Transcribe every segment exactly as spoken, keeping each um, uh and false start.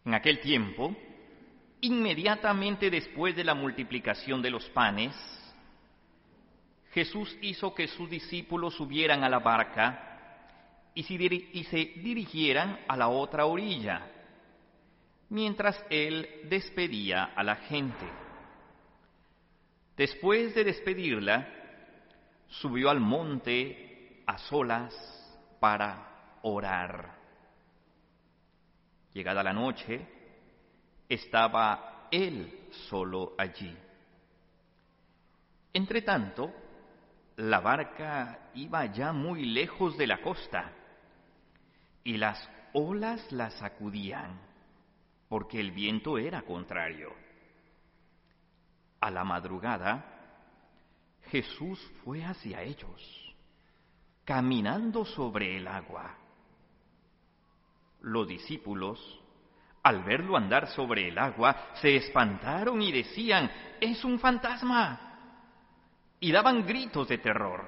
En aquel tiempo, inmediatamente después de la multiplicación de los panes, Jesús hizo que sus discípulos subieran a la barca y se dirigieran a la otra orilla, mientras Él despedía a la gente. Después de despedirla, subió al monte a solas para orar. Llegada la noche, estaba Él solo allí. Entretanto, la barca iba ya muy lejos de la costa y las olas la sacudían porque el viento era contrario. A la madrugada, Jesús fue hacia ellos, caminando sobre el agua. Los discípulos, al verlo andar sobre el agua, se espantaron y decían: «¡Es un fantasma!», y daban gritos de terror.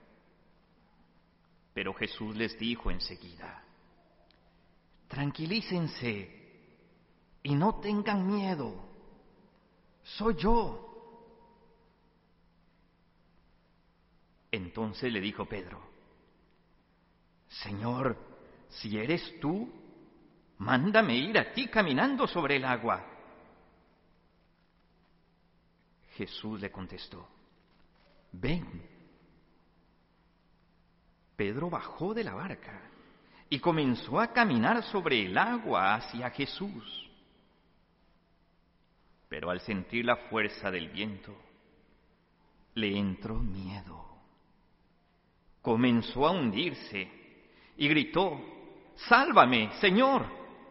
Pero Jesús les dijo enseguida: «Tranquilícense y no tengan miedo. Soy yo». Entonces le dijo Pedro: «Señor, si eres tú, mándame ir a ti caminando sobre el agua». Jesús le contestó: «Ven». Pedro bajó de la barca y comenzó a caminar sobre el agua hacia Jesús. Pero al sentir la fuerza del viento, le entró miedo. Comenzó a hundirse y gritó: «¡Sálvame, Señor!».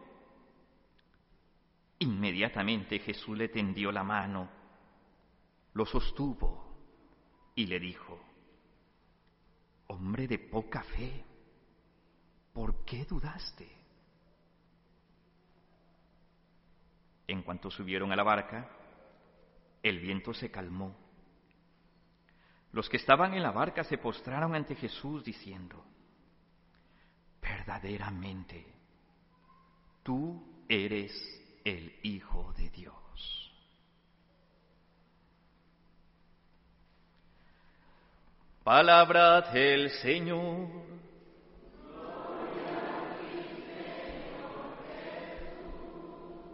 Inmediatamente Jesús le tendió la mano, lo sostuvo y le dijo: «Hombre de poca fe, ¿por qué dudaste?». En cuanto subieron a la barca, el viento se calmó. Los que estaban en la barca se postraron ante Jesús diciendo: «Verdaderamente, tú eres el Hijo de Dios». Palabra del Señor. Gloria a ti, Señor Jesús.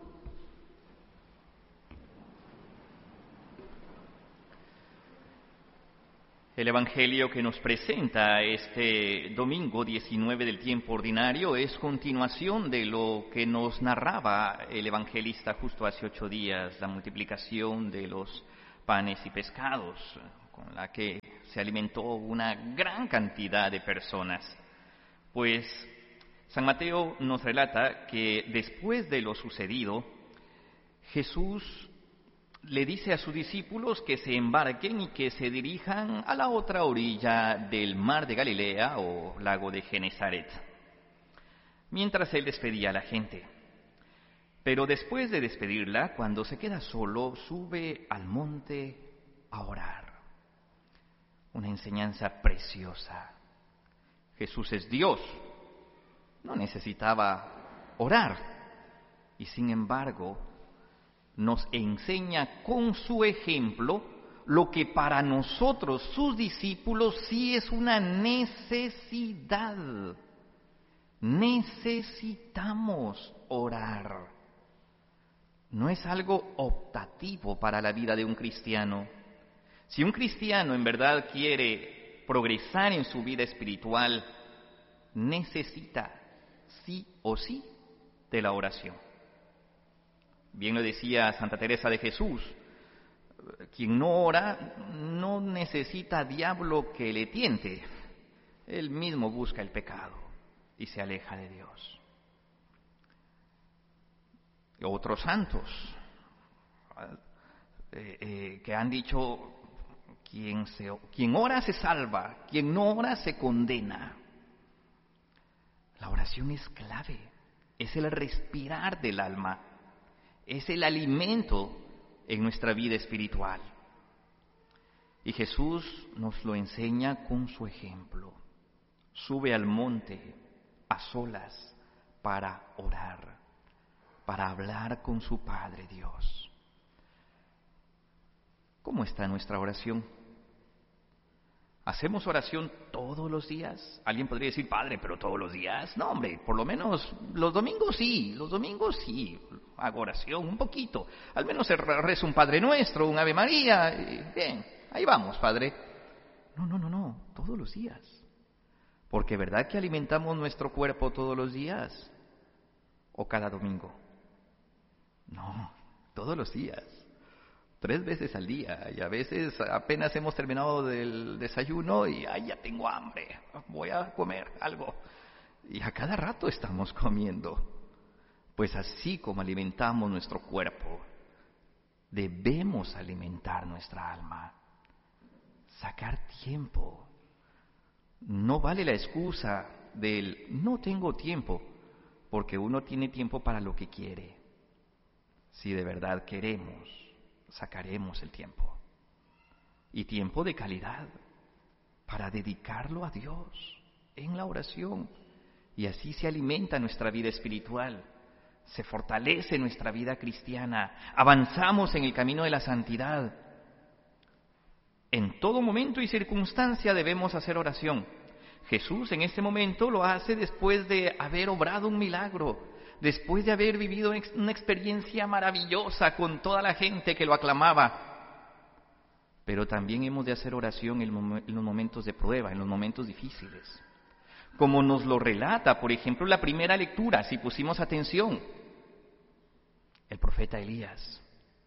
El Evangelio que nos presenta este domingo diecinueve del tiempo ordinario es continuación de lo que nos narraba el evangelista justo hace ocho días, la multiplicación de los panes y pescados, con la que se alimentó una gran cantidad de personas. Pues San Mateo nos relata que después de lo sucedido, Jesús le dice a sus discípulos que se embarquen y que se dirijan a la otra orilla del mar de Galilea o lago de Genesaret, mientras él despedía a la gente. Pero después de despedirla, cuando se queda solo, sube al monte a orar. Una enseñanza preciosa. Jesús es Dios, no necesitaba orar, y sin embargo nos enseña con su ejemplo lo que para nosotros, sus discípulos, sí es una necesidad. Necesitamos orar. No es algo optativo para la vida de un cristiano. Si un cristiano en verdad quiere progresar en su vida espiritual, necesita sí o sí de la oración. Bien lo decía Santa Teresa de Jesús: quien no ora no necesita diablo que le tiente, él mismo busca el pecado y se aleja de Dios. Otros santos eh, eh, que han dicho: quien, se, quien ora se salva, quien no ora se condena. La oración es clave, es el respirar del alma, es el alimento en nuestra vida espiritual. Y Jesús nos lo enseña con su ejemplo. Sube al monte a solas para orar. para hablar con su Padre Dios. ¿Cómo está nuestra oración? ¿Hacemos oración todos los días? Alguien podría decir, Padre, pero todos los días. No, hombre, por lo menos los domingos sí, los domingos sí, hago oración un poquito. Al menos rezo un Padre Nuestro, un Ave María. Bien, ahí vamos, Padre. No, no, no, no, todos los días. Porque ¿verdad que alimentamos nuestro cuerpo todos los días? ¿O cada domingo? No, todos los días. Tres veces al día, y a veces apenas hemos terminado del desayuno y ¡ay, ya tengo hambre! Voy a comer algo. Y a cada rato estamos comiendo. Pues así como alimentamos nuestro cuerpo, debemos alimentar nuestra alma. Sacar tiempo. No vale la excusa del no tengo tiempo, porque uno tiene tiempo para lo que quiere. Si de verdad queremos, sacaremos el tiempo, y tiempo de calidad, para dedicarlo a Dios en la oración, y así se alimenta nuestra vida espiritual, se fortalece nuestra vida cristiana, avanzamos en el camino de la santidad. En todo momento y circunstancia debemos hacer oración. Jesús en este momento lo hace después de haber obrado un milagro, después de haber vivido una experiencia maravillosa con toda la gente que lo aclamaba. Pero también hemos de hacer oración en los momentos de prueba, en los momentos difíciles. Como nos lo relata, por ejemplo, la primera lectura, si pusimos atención, el profeta Elías,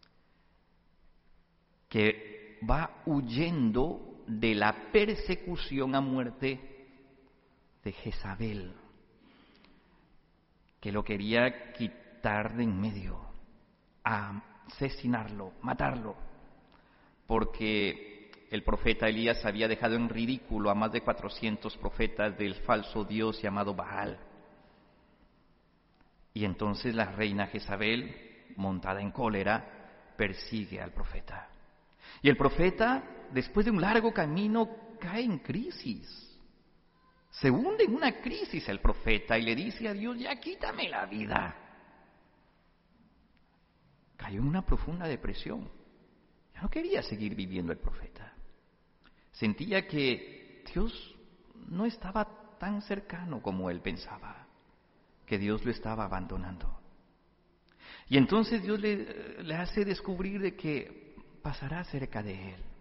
que va huyendo de la persecución a muerte de Jezabel, que lo quería quitar de en medio, asesinarlo, matarlo, porque el profeta Elías había dejado en ridículo a más de cuatrocientos profetas del falso dios llamado Baal. Y entonces la reina Jezabel, montada en cólera, persigue al profeta. Y el profeta, después de un largo camino, cae en crisis. Se hunde en una crisis el profeta y le dice a Dios, ya quítame la vida. Cayó en una profunda depresión. Ya no quería seguir viviendo el profeta. Sentía que Dios no estaba tan cercano como él pensaba, que Dios lo estaba abandonando. Y entonces Dios le, le hace descubrir de que pasará cerca de él.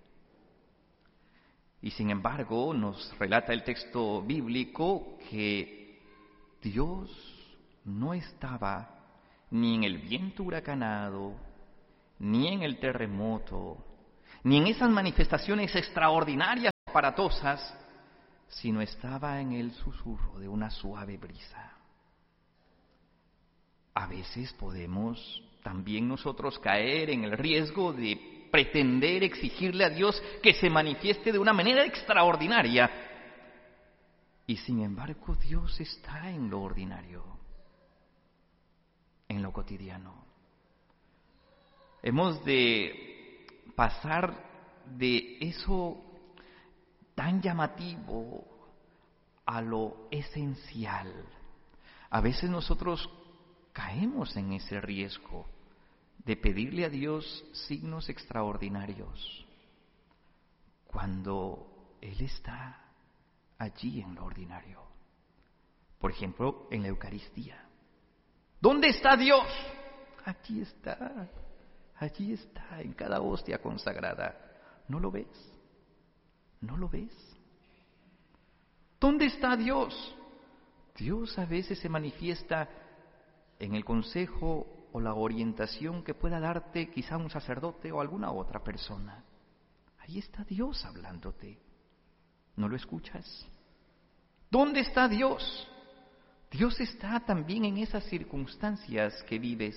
Y sin embargo, nos relata el texto bíblico que Dios no estaba ni en el viento huracanado, ni en el terremoto, ni en esas manifestaciones extraordinarias, aparatosas, sino estaba en el susurro de una suave brisa. A veces podemos también nosotros caer en el riesgo de pretender exigirle a Dios que se manifieste de una manera extraordinaria. Y sin embargo, Dios está en lo ordinario, en lo cotidiano. Hemos de pasar de eso tan llamativo a lo esencial. A veces nosotros caemos en ese riesgo de pedirle a Dios signos extraordinarios cuando Él está allí en lo ordinario. Por ejemplo, en la Eucaristía. ¿Dónde está Dios? Allí está, allí está, en cada hostia consagrada. ¿No lo ves? ¿No lo ves? ¿Dónde está Dios? Dios a veces se manifiesta en el consejo o la orientación que pueda darte quizá un sacerdote o alguna otra persona. Ahí está Dios hablándote. ¿No lo escuchas? ¿Dónde está Dios? Dios está también en esas circunstancias que vives.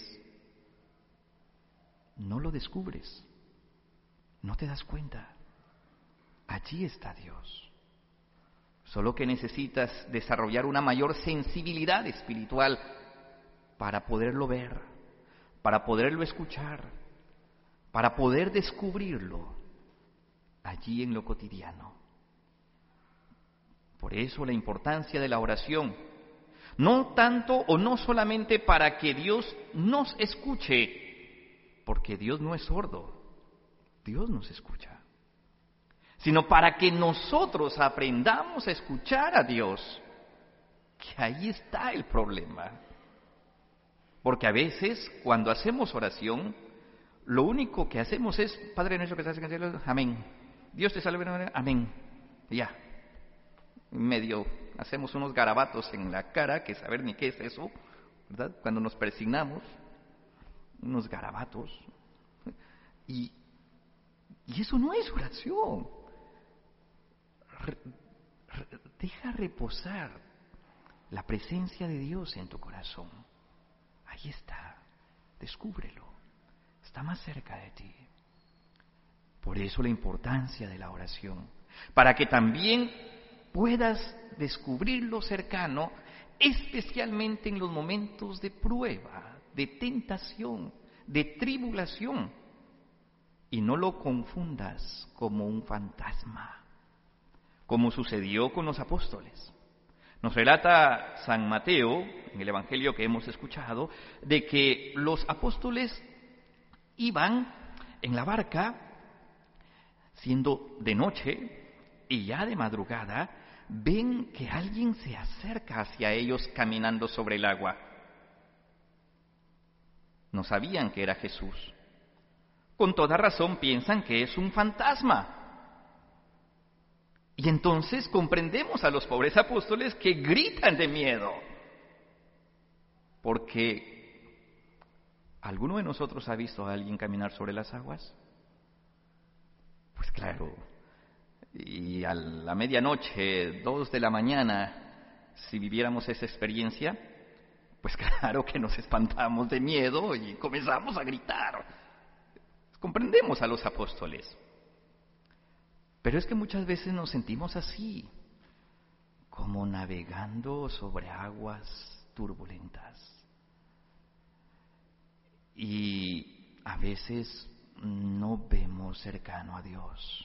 No lo descubres, no te das cuenta. Allí está Dios. Solo que necesitas desarrollar una mayor sensibilidad espiritual para poderlo ver, para poderlo escuchar, para poder descubrirlo allí en lo cotidiano. Por eso la importancia de la oración, No tanto o no solamente para que Dios nos escuche, porque Dios no es sordo, Dios nos escucha, sino para que nosotros aprendamos a escuchar a Dios, que ahí está el problema. Porque a veces, cuando hacemos oración, lo único que hacemos es, Padre nuestro que estás en el cielo, amén. Dios te salve, amén. Y ya. En medio hacemos unos garabatos en la cara, que saber ni qué es eso, ¿verdad? Cuando nos persignamos, unos garabatos. Y, y eso no es oración. Re, re, deja reposar la presencia de Dios en tu corazón. Ahí está, descúbrelo, está más cerca de ti. Por eso la importancia de la oración, para que también puedas descubrir lo cercano, especialmente en los momentos de prueba, de tentación, de tribulación, y no lo confundas como un fantasma, como sucedió con los apóstoles. Nos relata San Mateo, en el Evangelio que hemos escuchado, de que los apóstoles iban en la barca, siendo de noche y ya de madrugada, ven que alguien se acerca hacia ellos caminando sobre el agua. No sabían que era Jesús. Con toda razón piensan que es un fantasma. Y entonces comprendemos a los pobres apóstoles que gritan de miedo. Porque ¿alguno de nosotros ha visto a alguien caminar sobre las aguas? Pues claro. Y a la medianoche, dos de la mañana, si viviéramos esa experiencia, pues claro que nos espantamos de miedo y comenzamos a gritar. Comprendemos a los apóstoles. Pero es que muchas veces nos sentimos así, como navegando sobre aguas turbulentas. Y a veces no vemos cercano a Dios.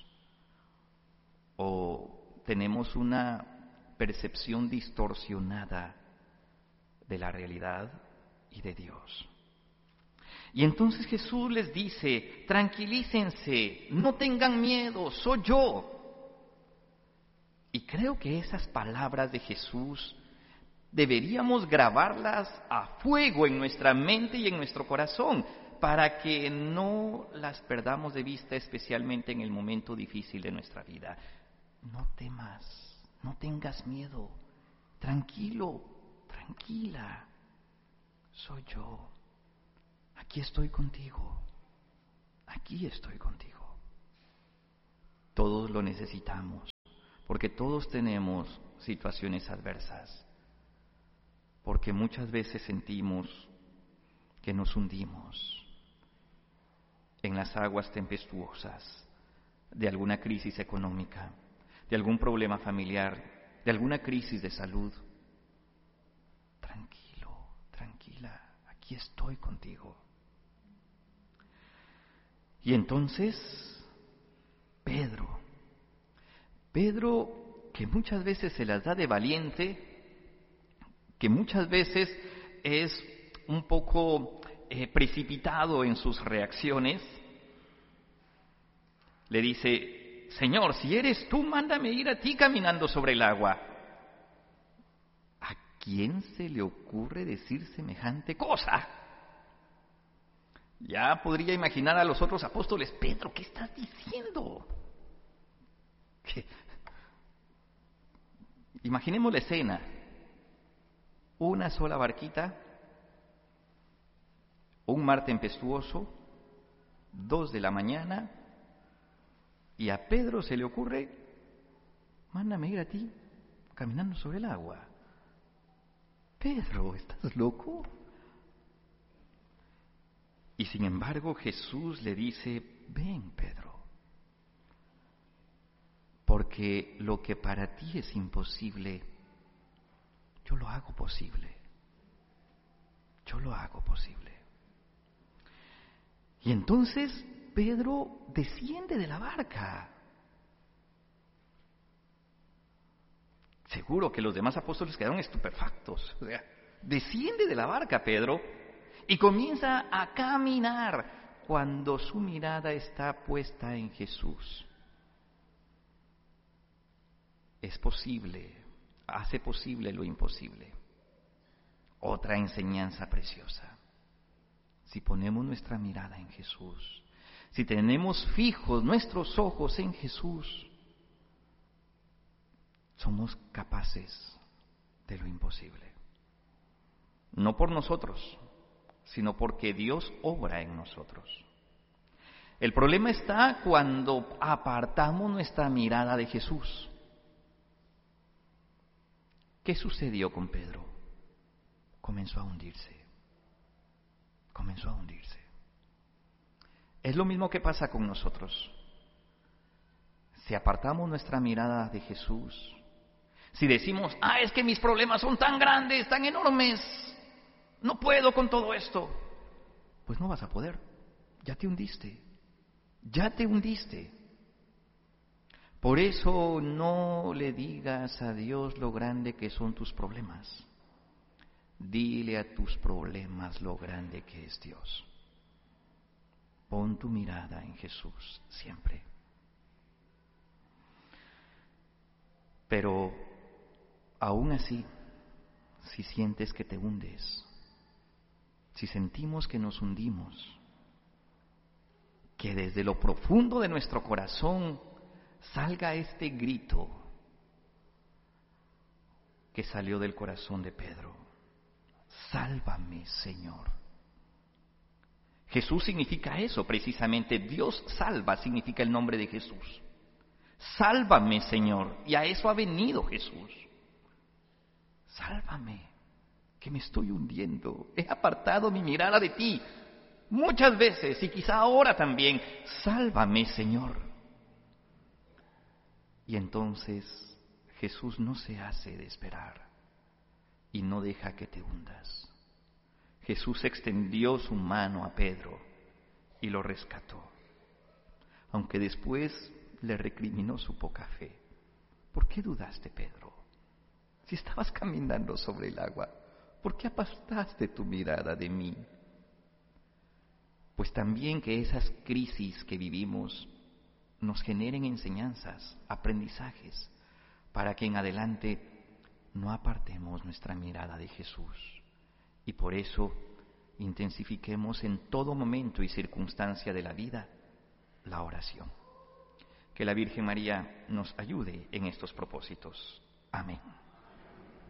O tenemos una percepción distorsionada de la realidad y de Dios. Y entonces Jesús les dice, tranquilícense, no tengan miedo, soy yo. Y creo que esas palabras de Jesús deberíamos grabarlas a fuego en nuestra mente y en nuestro corazón, para que no las perdamos de vista, especialmente en el momento difícil de nuestra vida. No temas, no tengas miedo, tranquilo, tranquila, soy yo. Aquí estoy contigo, aquí estoy contigo. Todos lo necesitamos, porque todos tenemos situaciones adversas, porque muchas veces sentimos que nos hundimos en las aguas tempestuosas de alguna crisis económica, de algún problema familiar, de alguna crisis de salud. Tranquilo, tranquila, aquí estoy contigo. Y entonces, Pedro, Pedro que muchas veces se las da de valiente, que muchas veces es un poco eh, precipitado en sus reacciones, le dice, Señor, si eres tú, mándame ir a ti caminando sobre el agua. ¿A quién se le ocurre decir semejante cosa? Ya podría imaginar a los otros apóstoles, Pedro, ¿qué estás diciendo? ¿Qué? Imaginemos la escena, una sola barquita, un mar tempestuoso, dos de la mañana, y a Pedro se le ocurre, mándame ir a ti caminando sobre el agua. Pedro, ¿estás loco? Y sin embargo Jesús le dice, ven Pedro, porque lo que para ti es imposible, yo lo hago posible, yo lo hago posible. Y entonces Pedro desciende de la barca. Seguro que los demás apóstoles quedaron estupefactos. O sea, desciende de la barca Pedro y comienza a caminar cuando su mirada está puesta en Jesús. Es posible, hace posible lo imposible. Otra enseñanza preciosa. Si ponemos nuestra mirada en Jesús, si tenemos fijos nuestros ojos en Jesús, somos capaces de lo imposible. No por nosotros, sino porque Dios obra en nosotros. El problema está cuando apartamos nuestra mirada de Jesús. ¿Qué sucedió con Pedro? Comenzó a hundirse. Comenzó a hundirse. Es lo mismo que pasa con nosotros. Si apartamos nuestra mirada de Jesús, si decimos, ah, es que mis problemas son tan grandes, tan enormes, no puedo con todo esto, pues no vas a poder. Ya te hundiste. Ya te hundiste. Por eso no le digas a Dios lo grande que son tus problemas. Dile a tus problemas lo grande que es Dios. Pon tu mirada en Jesús siempre. Pero aún así, si sientes que te hundes, si sentimos que nos hundimos, que desde lo profundo de nuestro corazón salga este grito que salió del corazón de Pedro: sálvame, Señor. Jesús significa eso precisamente. Dios salva significa el nombre de Jesús. Sálvame, Señor. Y a eso ha venido Jesús. Sálvame, que me estoy hundiendo. He apartado mi mirada de ti muchas veces y quizá ahora también. Sálvame, Señor. Y entonces Jesús no se hace de esperar y no deja que te hundas. Jesús extendió su mano a Pedro y lo rescató, aunque después le recriminó su poca fe. ¿Por qué dudaste, Pedro? Si estabas caminando sobre el agua, ¿por qué apartaste tu mirada de mí? Pues también que esas crisis que vivimos nos generen enseñanzas, aprendizajes, para que en adelante no apartemos nuestra mirada de Jesús. Y por eso intensifiquemos en todo momento y circunstancia de la vida la oración. Que la Virgen María nos ayude en estos propósitos. Amén.